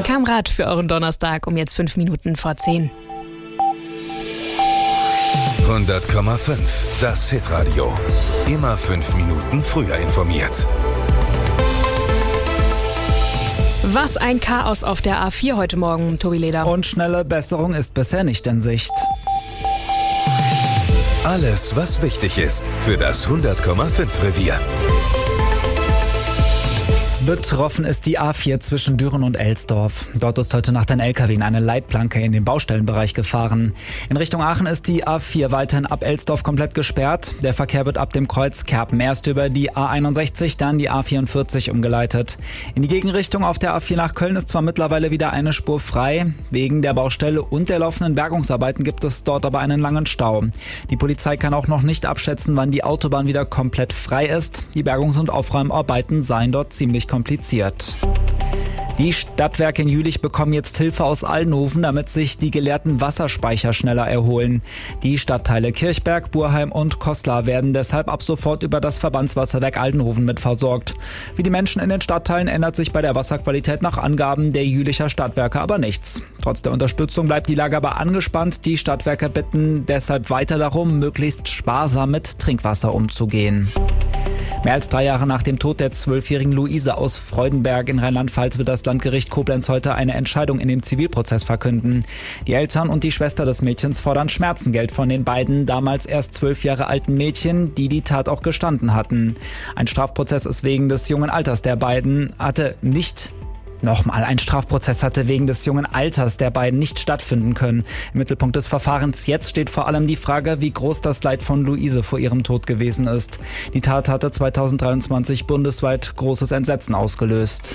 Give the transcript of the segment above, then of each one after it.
Kamrat für euren Donnerstag um jetzt 5 Minuten vor 10. 100,5. Das Hitradio. Immer 5 Minuten früher informiert. Was ein Chaos auf der A4 heute Morgen, Tobi Leder. Und schnelle Besserung ist bisher nicht in Sicht. Alles, was wichtig ist für das 100,5 Revier. Betroffen ist die A4 zwischen Düren und Elsdorf. Dort ist heute Nacht ein LKW in eine Leitplanke in den Baustellenbereich gefahren. In Richtung Aachen ist die A4 weiterhin ab Elsdorf komplett gesperrt. Der Verkehr wird ab dem Kreuz Kerpen erst über die A61, dann die A44 umgeleitet. In die Gegenrichtung auf der A4 nach Köln ist zwar mittlerweile wieder eine Spur frei. Wegen der Baustelle und der laufenden Bergungsarbeiten gibt es dort aber einen langen Stau. Die Polizei kann auch noch nicht abschätzen, wann die Autobahn wieder komplett frei ist. Die Bergungs- und Aufräumarbeiten seien dort ziemlich kompliziert. Die Stadtwerke in Jülich bekommen jetzt Hilfe aus Aldenhoven, damit sich die geleerten Wasserspeicher schneller erholen. Die Stadtteile Kirchberg, Burheim und Kostlar werden deshalb ab sofort über das Verbandswasserwerk Aldenhoven mitversorgt. Wie die Menschen in den Stadtteilen ändert sich bei der Wasserqualität nach Angaben der Jülicher Stadtwerke aber nichts. Trotz der Unterstützung bleibt die Lage aber angespannt. Die Stadtwerke bitten deshalb weiter darum, möglichst sparsam mit Trinkwasser umzugehen. Mehr als 3 Jahre nach dem Tod der 12-jährigen Luise aus Freudenberg in Rheinland-Pfalz wird das Landgericht Koblenz heute eine Entscheidung in dem Zivilprozess verkünden. Die Eltern und die Schwester des Mädchens fordern Schmerzengeld von den beiden damals erst 12 Jahre alten Mädchen, die die Tat auch gestanden hatten. Ein Strafprozess ist wegen des jungen Alters der beiden Ein Strafprozess hatte wegen des jungen Alters der beiden nicht stattfinden können. Im Mittelpunkt des Verfahrens jetzt steht vor allem die Frage, wie groß das Leid von Luise vor ihrem Tod gewesen ist. Die Tat hatte 2023 bundesweit großes Entsetzen ausgelöst.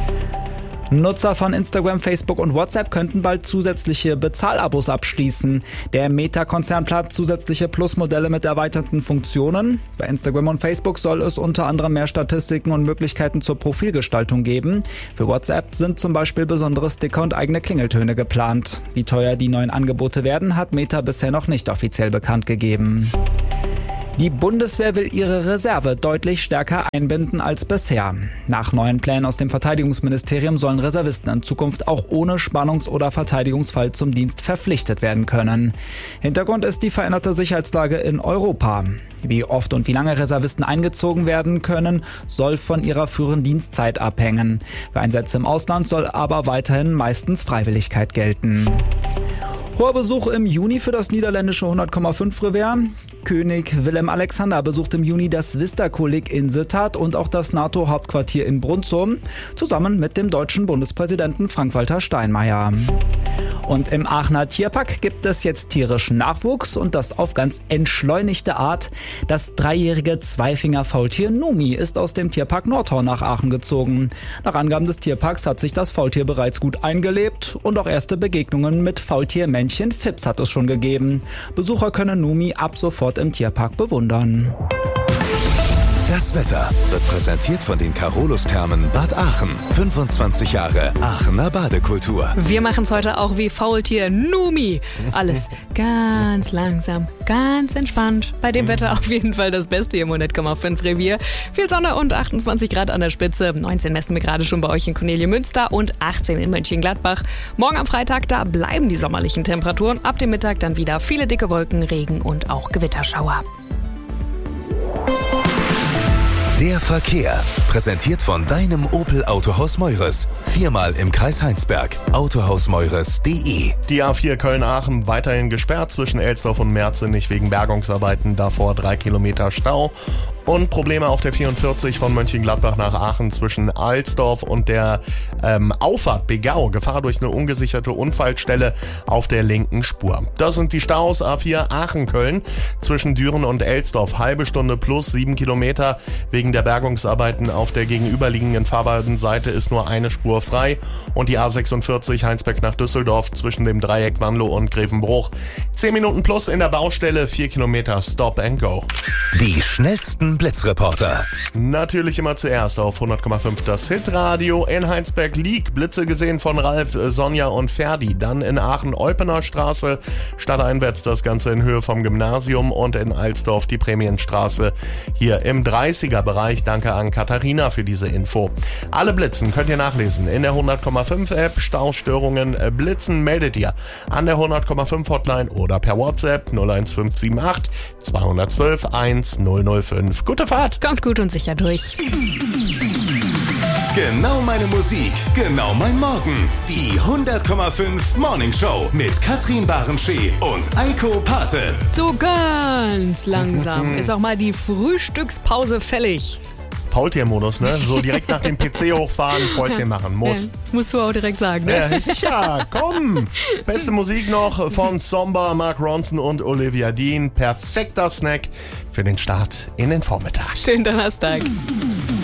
Nutzer von Instagram, Facebook und WhatsApp könnten bald zusätzliche Bezahlabos abschließen. Der Meta-Konzern plant zusätzliche Plus-Modelle mit erweiterten Funktionen. Bei Instagram und Facebook soll es unter anderem mehr Statistiken und Möglichkeiten zur Profilgestaltung geben. Für WhatsApp sind zum Beispiel besondere Sticker und eigene Klingeltöne geplant. Wie teuer die neuen Angebote werden, hat Meta bisher noch nicht offiziell bekannt gegeben. Die Bundeswehr will ihre Reserve deutlich stärker einbinden als bisher. Nach neuen Plänen aus dem Verteidigungsministerium sollen Reservisten in Zukunft auch ohne Spannungs- oder Verteidigungsfall zum Dienst verpflichtet werden können. Hintergrund ist die veränderte Sicherheitslage in Europa. Wie oft und wie lange Reservisten eingezogen werden können, soll von ihrer früheren Dienstzeit abhängen. Für Einsätze im Ausland soll aber weiterhin meistens Freiwilligkeit gelten. Hoher Besuch im Juni für das niederländische 100,5 Revier. König Willem Alexander besucht im Juni das Vista-Kolleg in Sittard und auch das NATO-Hauptquartier in Brunssum, zusammen mit dem deutschen Bundespräsidenten Frank-Walter Steinmeier. Und im Aachener Tierpark gibt es jetzt tierischen Nachwuchs und das auf ganz entschleunigte Art. Das 3-jährige Zweifinger-Faultier Numi ist aus dem Tierpark Nordhorn nach Aachen gezogen. Nach Angaben des Tierparks hat sich das Faultier bereits gut eingelebt und auch erste Begegnungen mit Faultiermännchen Fips hat es schon gegeben. Besucher können Numi ab sofort im Tierpark bewundern. Das Wetter wird präsentiert von den Carolus-Thermen Bad Aachen. 25 Jahre Aachener Badekultur. Wir machen es heute auch wie Faultier Numi. Alles ganz langsam, ganz entspannt. Bei dem Wetter auf jeden Fall das Beste hier im 100,5 Revier. Viel Sonne und 28 Grad an der Spitze. 19 messen wir gerade schon bei euch in Cornelia-Münster und 18 in Mönchengladbach. Morgen am Freitag, da bleiben die sommerlichen Temperaturen. Ab dem Mittag dann wieder viele dicke Wolken, Regen und auch Gewitterschauer. Der Verkehr, präsentiert von deinem Opel Autohaus Meures. 4-mal im Kreis Heinsberg. Autohausmeures.de. Die A4 Köln-Aachen weiterhin gesperrt zwischen Elsdorf und Merzenich wegen Bergungsarbeiten. Davor 3 Kilometer Stau. Und Probleme auf der 44 von Mönchengladbach nach Aachen zwischen Alsdorf und der Auffahrt Begau. Gefahr durch eine ungesicherte Unfallstelle auf der linken Spur. Das sind die Staus A4 Aachen-Köln zwischen Düren und Elsdorf. Halbe Stunde plus 7 Kilometer. Wegen der Bergungsarbeiten auf der gegenüberliegenden Fahrbahnseite ist nur eine Spur frei. Und die A46 Heinsberg nach Düsseldorf zwischen dem Dreieck Wanlo und Grevenbruch. 10 Minuten plus in der Baustelle, 4 Kilometer Stop and Go. Die schnellsten Blitzreporter. Natürlich immer zuerst auf 100,5 das Hitradio. In Heinsberg Lieg Blitze gesehen von Ralf, Sonja und Ferdi. Dann in Aachen Eupener Straße, stadteinwärts das Ganze in Höhe vom Gymnasium und in Alsdorf die Prämienstraße hier im 30er-Bereich. Danke an Katharina für diese Info. Alle Blitzen könnt ihr nachlesen in der 100,5 App. Staustörungen, Blitzen meldet ihr an der 100,5 Hotline oder per WhatsApp 01578 212 1005. Gute Fahrt! Kommt gut und sicher durch. Genau meine Musik, genau mein Morgen. Die 100,5 Morning Show mit Katrin Barenschee und Eiko Pate. So ganz langsam ist auch mal die Frühstückspause fällig. Faultiermodus, ne? So direkt nach dem PC hochfahren, Päuschen machen. Muss. Musst du auch direkt sagen, ne? Ja, sicher, komm! Beste Musik noch von Somba, Mark Ronson und Olivia Dean. Perfekter Snack für den Start in den Vormittag. Schönen Donnerstag.